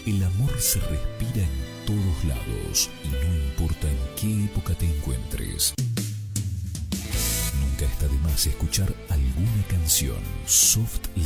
El amor se respira en todos lados y no importa en qué época te encuentres. Nunca está de más escuchar alguna canción soft